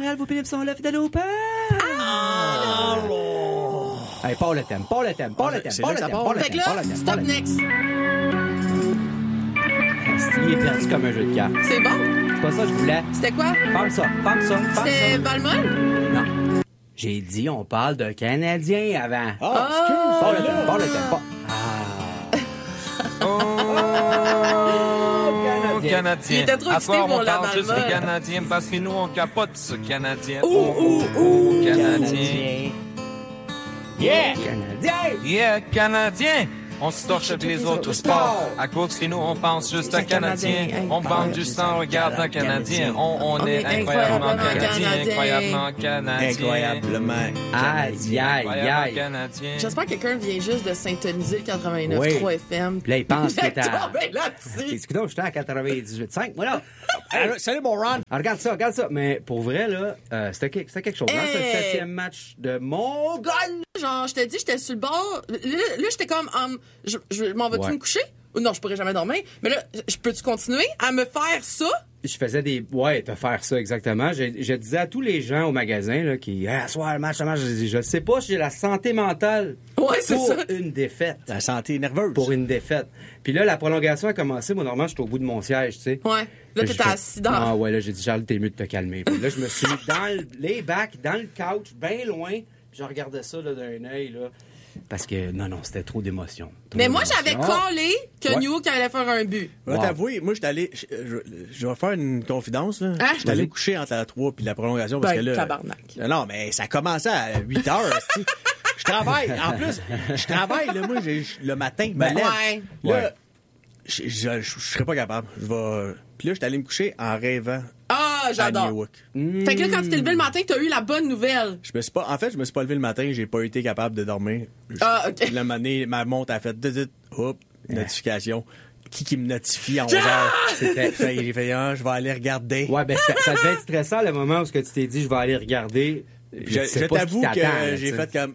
Montréal, vos pénibles sont là, fidèles au père. Allez, part le thème. Fait que là, stop next. Il est perdu comme un jeu de cartes. C'est bon? C'est pas ça que je voulais. C'était quoi? Parle ça. C'était Balmol? Non. J'ai dit, on parle de Canadien avant. excuse. Parle le thème. Canadien. Il était trop À excité soir, pour on la parle juste Balmol. des Canadiens parce que nous, on capote ce Canadien. Ouh. Canadien. Yeah! Canadien! Yeah, Canadien! On se torche avec les autres sports. À cause que nous, on pense juste à Canadien. On bande juste en regardant Canadien. On est incroyablement Canadien. Incroyablement. Aïe. Canadien. J'espère que quelqu'un vient juste de syntoniser le 89.3 Oui. FM. Puis là, il pense qu'il est à... tombé là-dessus. Excuse-moi, j'étais à 98.5. Voilà. Salut, mon Ron. Regarde ça. Mais pour vrai, là, c'était quelque chose. Hein, c'est le 7e match de Mongol. Genre, je te dis, j'étais sur le bord. Là j'étais comme, je m'en vais-tu Ouais. me coucher? Ou non, je pourrais jamais dormir. Mais là, je peux-tu continuer à me faire ça? Je faisais te faire ça, exactement. Je disais à tous les gens au magasin, là, qui, soir, le match, je sais pas si j'ai la santé mentale Ouais, c'est pour ça. une défaite. La santé nerveuse. Pour une défaite. Puis là, la prolongation a commencé. Moi, normalement, j'étais au bout de mon siège, tu sais. Ouais. Là, t'étais assis dans. Ah ouais, là, j'ai dit, Charles, t'es mieux de te calmer. Puis là, je me suis mis dans le layback, dans le couch, bien loin. Puis je regardais ça là, d'un œil, là. Parce que, non, c'était trop d'émotion. Mais moi, j'avais collé que Ouais. New York allait faire un but. Je vais Wow. t'avouer, moi, j'étais allé. Je vais faire une confidence, là. Hein? J'étais allé me coucher entre la 3 puis la prolongation parce Ben, que là. tabarnak. Non, mais ça commençait à 8 heures, esti. Je travaille. En plus, là, moi, le matin, je me lève. Ouais. Là, je serais pas capable. Puis là, j'étais allé me coucher en rêvant Ah, à j'adore. Newark. Fait que là, quand tu t'es levé le matin, t'as eu la bonne nouvelle. Je me suis pas levé le matin, j'ai pas été capable de dormir. Ah, OK. Le matin, ma montre a fait hop, notification. Qui me notifie à 11 heures? J'ai fait, je vais aller regarder. Ouais, ben, ça devait être stressant le moment où tu t'es dit, je vais aller regarder. Je t'avoue que j'ai fait comme.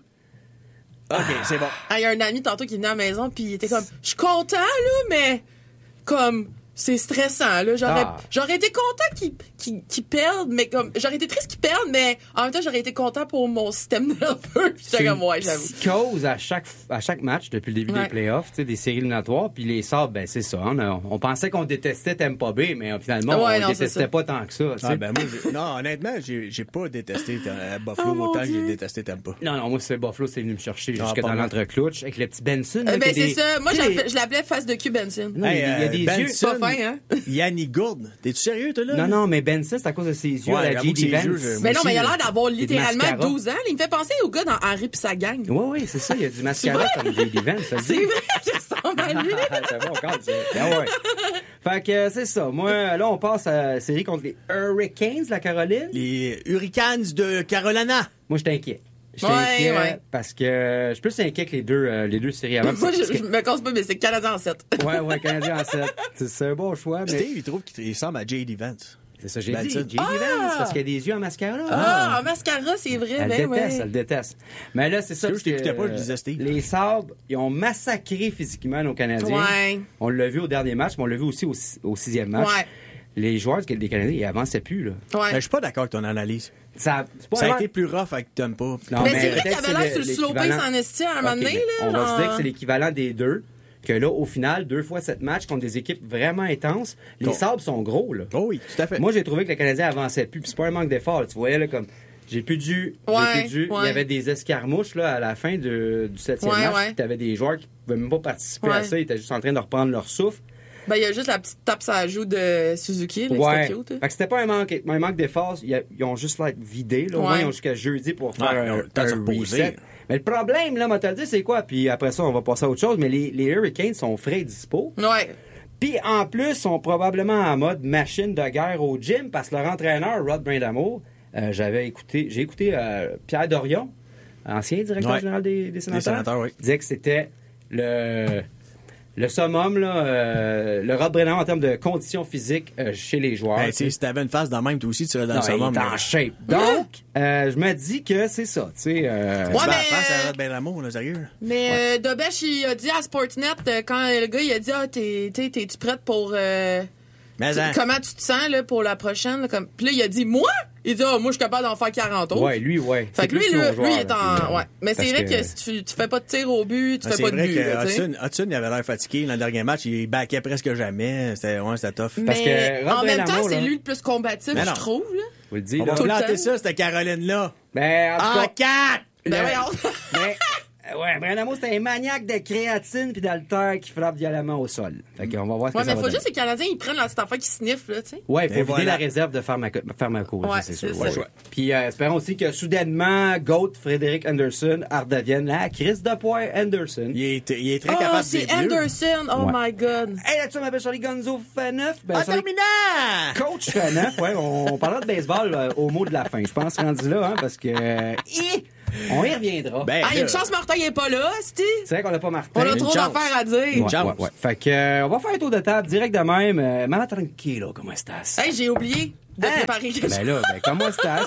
OK, c'est bon. Ah, il y a un ami tantôt qui venait à la maison, puis il était comme, je suis content, là, mais comme, c'est stressant, là. J'aurais été content qu'ils perdent, mais comme, j'aurais été triste qu'ils perdent, mais en même temps, j'aurais été content pour mon système nerveux. Puis j'étais comme, ouais, j'avoue. Psychose à chaque match depuis le début des playoffs, tu sais, des séries éliminatoires. Puis les Sabres, ben, c'est ça. On pensait qu'on détestait Tampa Bay, mais finalement, on détestait pas tant que ça. Ah, ben, moi, honnêtement, j'ai pas détesté Buffalo autant que j'ai détesté Tampa. Non, moi, c'est Buffalo, c'est venu me chercher jusque dans l'entreclouche avec le petit Benson. Ben, c'est ça. Moi, je l'appelais face de cul Benson. Non, il y a des yeux. Pas fin, hein? Yannick Gourde. T'es-tu sérieux, toi, là? Non, mais Benson, c'est à cause de ses yeux Ouais, à la j'avoue que ses J.D. yeux, Vance. Mais non, mais il a l'air de d'avoir littéralement mascara. 12 ans. Il me fait penser au gars dans Henry pis sa gang. Oui, c'est ça. Il y a du mascara comme J.D. Vance. Ça C'est dit. vrai, je ressemble à lui. C'est bon, quand ah ouais. Fait que c'est ça. Moi, là, on passe à la série contre les Hurricanes de la Caroline. Les Hurricanes de Carolina. Moi, j'étais inquiet. J'étais Ouais, inquiet ouais. parce que je suis plus inquiet que les deux séries avant. Moi, je me casse pas, mais c'est Canadien en 7. Ouais, Canadien en 7. C'est un bon choix, mais Steve, il trouve qu'il ressemble à J.D. Vance. c'est ça, j'ai dit. Benson. J.D. Vance, parce qu'il y a des yeux en mascara. Ah, en mascara, c'est vrai, Elle ben déteste, ouais. elle déteste. Mais là, c'est ça. Je parce t'écoutais que, pas, je disais Steve. Les Sabres, ils ont massacré physiquement nos Canadiens. Ouais. On l'a vu au dernier match, mais on l'a vu aussi au 6e match. Ouais. Les joueurs des Canadiens, ils avançaient plus, là. Ouais. Je suis pas d'accord avec ton analyse. Ça, c'est pas Ça a vraiment- été plus rough avec Tampa. Non, Mais c'est vrai peut-être qu'il avait l'air sur le l'équivalent- slopé sans esti à un moment Ok, donné, mais là. on va se genre. dire que c'est l'équivalent des deux. Que là, au final, 2 fois 7 matchs contre des équipes vraiment intenses. Les Bon. Sabres sont gros, là. Oh oui, tout à fait. Moi, j'ai trouvé que le Canadien avançait plus. Puis c'est pas un manque d'effort, là. Tu voyais, là, comme. J'ai plus de jus. Ouais, J'ai plus de jus. ouais. Il y avait des escarmouches, là, à la fin du 7e Ouais, match. ouais. Puis t'avais des joueurs qui pouvaient même pas participer à Ouais. ça. Ils étaient juste en train de reprendre leur souffle. Ben, il y a juste la petite tape sur la joue de Suzuki, là, Ouais. c'était cute. hein. Fait que c'était pas un manque d'effort. Ils ont juste l'air vidés, là. Au moins, Ouais. ils ont jusqu'à jeudi pour faire Ouais, un temps de se reposer. reset. Mais le problème, là, moi, te le dire, c'est quoi? Puis après ça, on va passer à autre chose. Mais les Hurricanes sont frais et dispo. Ouais. Puis en plus, sont probablement en mode machine de guerre au gym parce que leur entraîneur, Rod Brindamour, j'ai écouté Pierre Dorion, ancien directeur Ouais. général des sénateurs, sénateurs, oui. disait que c'était le summum, là, le Rod Brindamour en termes de conditions physiques chez les joueurs. Ben, tu sais, si t'avais une face dans le même, toi aussi, tu serais dans Non, le il summum. est en shape. Donc, je me dis que c'est ça, tu sais. Tu Ouais, vas mais, face à Rod Bellamo, là, sérieux. Mais Dobesh, il a dit à Sportsnet, quand le gars, il a dit, t'es-tu prête pour comment tu te sens là, pour la prochaine? Là, comme... Puis là, il a dit, moi? Il dit, moi, je suis capable d'en faire 40 autres. Ouais, lui, ouais. Fait que lui, il est en... Ouais. Mais c'est vrai que si tu fais pas de tir au but, tu fais pas de but. C'est vrai que Hudson, il avait l'air fatigué. Dans le dernier match, il backait presque jamais. C'était tough. Mais parce que en même temps, c'est lui le plus combatif, je trouve. Là. Vous le dites, on va planter ça, cette Caroline-là. Ben, en 4! Ben voyons. Ouais, Brandamo, c'est un maniaque de créatine puis d'altère qui frappe violemment au sol. Fait qu'on va voir ce que ça va mais faut donner. juste que les Canadiens, ils prennent la petite affaire qui sniffe, là, tu sais. Ouais, il faut vider voilà. la réserve de Pharmaco, Ouais, c'est sûr. c'est ça. Ouais. Puis espérons aussi que soudainement, Goat, Frédéric Anderson, redevienne la Chris de Poire Anderson. Il est très capable de c'est Anderson! Oh my God! Hey, là-dessus, on m'appelle Charlie Gonzo Faneuf. En terminant! Coach Faneuf, ouais, on parlera de baseball au mot de la fin. Je pense rendu là, hein, parce que... on y reviendra. Ben, il y a une chance Martin n'est pas là, c'ti. C'est vrai qu'on n'a pas Martin. On a Une trop chance. d'affaires à dire. Ouais. Fait que, on va faire un tour de table direct de même. Mama tranquilo, comment estás? Hey, j'ai oublié de préparer quelque chose. Ben là, comment estás?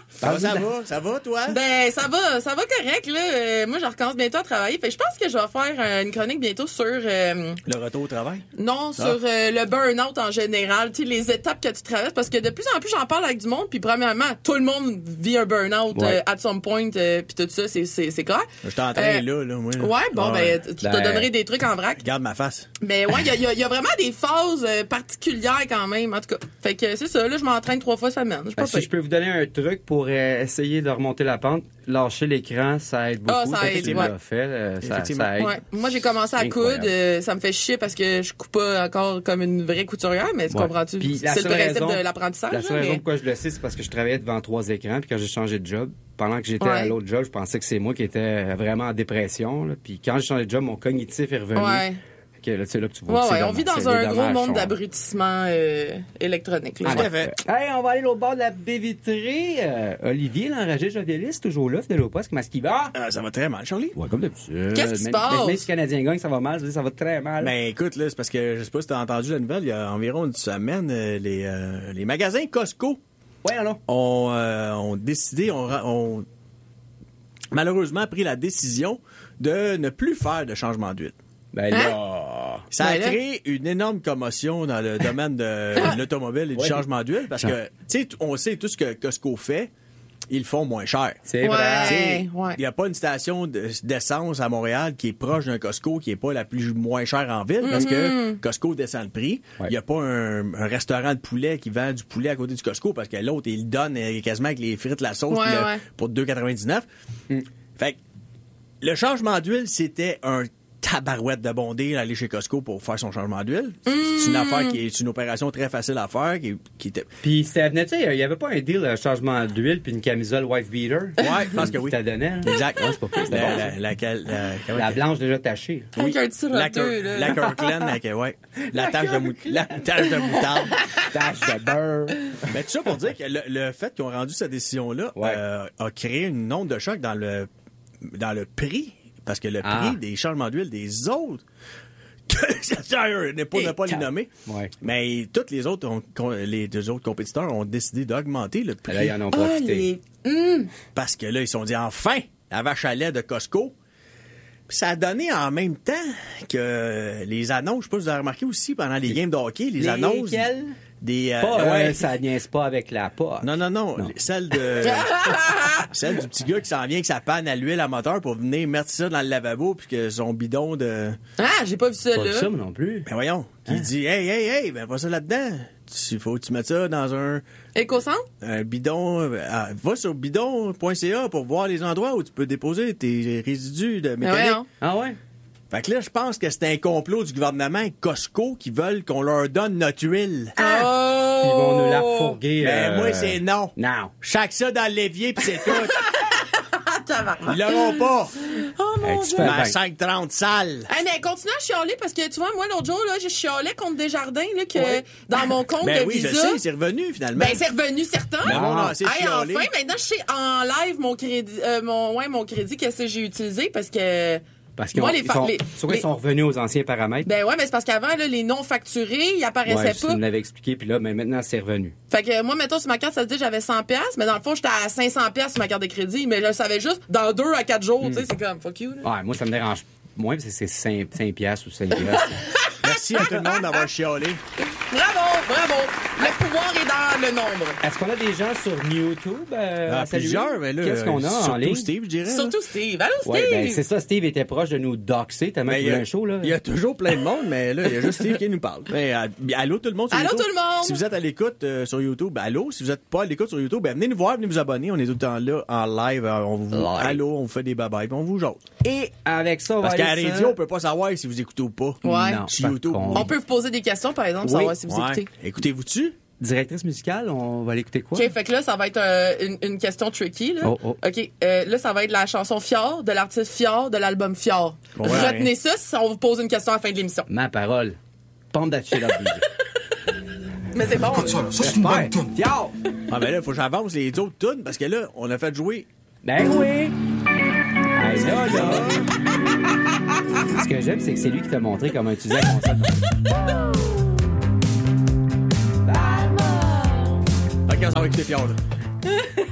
Ça va, toi? Ben, ça va correct, là. Moi, je recommence bientôt à travailler. Fait que je pense que je vais faire une chronique bientôt sur... Le retour au travail? Non, sur le burn-out en général. Tu sais, les étapes que tu traverses. Parce que de plus en plus, j'en parle avec du monde. Puis premièrement, tout le monde vit un burn-out at some point. Puis tout ça, c'est clair. Je suis en train là, moi. Ouais, bon, ben, je te donnerai des trucs en vrac. Regarde ma face. Mais ouais, il y a vraiment des phases particulières quand même, en tout cas. Fait que c'est ça, là, je m'entraîne 3 fois semaine. Si je peux vous donner un truc pour essayer de remonter la pente, lâcher l'écran, ça aide beaucoup. Ça aide, ouais. Ça aide. Ouais. Moi, j'ai commencé à coudre. Ça me fait chier parce que je coupe pas encore comme une vraie couturière, mais tu comprends-tu? C'est le principe de l'apprentissage. La seule raison pourquoi je le sais, c'est parce que je travaillais devant 3 écrans, puis quand j'ai changé de job, pendant que j'étais à l'autre job, je pensais que c'est moi qui étais vraiment en dépression. Là. Puis quand j'ai changé de job, mon cognitif est revenu. Ouais. Okay, là, là que tu vois on vit dans un gros monde d'abrutissement électronique. Là. Hey, on va aller l'autre bord de la baie vitrée. Olivier, l'enragé jovialiste, toujours là, fidèle au poste. Comment est-ce qu'il va? Ça va très mal, Charlie. Ouais, comme d'habitude. Qu'est-ce qui se passe? Même si le Canadien gagne, ça va mal. Je veux dire, ça va très mal. Ben, écoute, là, c'est parce que je sais pas si t'as entendu la nouvelle, il y a environ une semaine, les magasins Costco ont décidé, ont malheureusement pris la décision de ne plus faire de changement d'huile. Ben là... Ça a créé une énorme commotion dans le domaine de l'automobile et du changement d'huile parce que, tu sais, on sait tout ce que Costco fait, ils le font moins cher. C'est vrai. Ouais. Il n'y a pas une station d'essence à Montréal qui est proche d'un Costco qui est pas la plus moins chère en ville parce que Costco descend le prix. Il n'y a pas un restaurant de poulet qui vend du poulet à côté du Costco parce que l'autre, il donne quasiment avec les frites, la sauce pour 2,99. Fait que le changement d'huile, c'était un tabarouette de bondé aller chez Costco pour faire son changement d'huile. C'est une affaire qui est une opération très facile à faire qui était... Puis ça venait, tu sais, il n'y avait pas un deal changement d'huile puis une camisole wife beater. Ouais, je pense que oui. Ça donnait. Exact. Ouais, c'est pas pire. La blanche déjà tachée. Avec un petit roteux, là. La Kirkland avec, la tache de moutarde. Tache de beurre. Mais tout ça pour dire que le fait qu'ils ont rendu cette décision-là a créé une onde de choc dans le prix. Parce que le prix des changements d'huile des autres, ne pas les nommer, mais toutes les autres deux autres compétiteurs ont décidé d'augmenter le prix. Là, ils en ont profité. Parce que là, ils se sont dit, enfin, la vache à lait de Costco. Puis ça a donné en même temps que les annonces, je sais pas si vous avez remarqué aussi, pendant les games de hockey, les annonces... Ça niaise pas avec la pote. Non. Celle du petit gars qui s'en vient avec sa panne à l'huile à moteur pour venir mettre ça dans le lavabo puis que son bidon de... j'ai pas vu ça, pas là. Pas ça, non plus. Ben voyons. Qui dit, hey, ben pas ça là-dedans. Il faut que tu mettes ça dans un... Éco-centre? Un bidon... va sur bidon.ca pour voir les endroits où tu peux déposer tes résidus de mécanique. Ah ouais? Fait que là, je pense que c'est un complot du gouvernement Costco qui veulent qu'on leur donne notre huile. Ils vont nous la fourguer. Ben, moi, c'est non. Non. Chaque ça dans l'évier pis c'est tout. Ils l'auront pas. Oh mon Dieu. Ma 5,30 sale. Hey, mais continue à chialer parce que, tu vois, moi, l'autre jour, là, j'ai chialé contre Desjardins, là, que dans mon compte de Visa. Je sais, c'est revenu, finalement. Ben, c'est revenu, certain. Mais bon, non, c'est chialé. Enfin, maintenant, je sais en live mon crédit, mon crédit, qu'est-ce que j'ai utilisé parce que... Parce qu'ils sont revenus aux anciens paramètres. Ben ouais, mais c'est parce qu'avant, là, les non facturés, ils apparaissaient pas. Tu me l'avais expliqué, puis là, mais maintenant, c'est revenu. Fait que moi, mettons, sur ma carte, ça se dit j'avais 100$, mais dans le fond, j'étais à 500$ sur ma carte de crédit, mais je le savais juste dans 2 à 4 jours, tu sais, c'est comme fuck you, là. Ouais, moi, ça me dérange moins, parce que c'est 5$ ou 5$. Merci à tout le monde d'avoir chialé. Bravo. Le pouvoir est dans le nombre. Est-ce qu'on a des gens sur YouTube? Plusieurs, mais là. Qu'est-ce qu'on a en ligne? Surtout Steve, je dirais. Surtout Steve. Allô, Steve? Ouais, ben, c'est ça, Steve était proche de nous doxer tellement qu'il voulait un show, là. Il y a toujours plein de monde, mais là, il y a juste Steve qui nous parle. Mais, allô tout le monde sur Allô YouTube. tout le monde. Si vous êtes à l'écoute sur YouTube, allô. Si vous n'êtes pas à l'écoute sur YouTube, venez nous voir, venez vous abonner. On est tout le temps là, en live. Allô, on vous fait des bye-bye, puis on vous jase. Et avec ça, on Parce va qu'à aller la radio, on peut pas savoir si vous écoutez ou pas. Ouais. Non, Sur YouTube. On peut vous poser des questions, par exemple, savoir si vous écoutez. Écoutez-vous-tu? Directrice musicale, on va aller écouter quoi? OK, fait que là, ça va être une question tricky. Là. Oh. OK, là, ça va être la chanson Fjord, de l'artiste Fjord, de l'album Fjord. Ouais. Retenez ça si on vous pose une question à la fin de l'émission. Ma parole. Pump that shit up, DJ. Mais c'est bon. Ça, c'est une bonne tune. Fjord! Ah, ben là, faut que j'avance les autres tunes, parce que là, on a fait jouer. Ben oui! Hey, là. Ce que j'aime, c'est que c'est lui qui t'a montré comment utiliser la console. Ok, on s'en va écouter Fjord, là.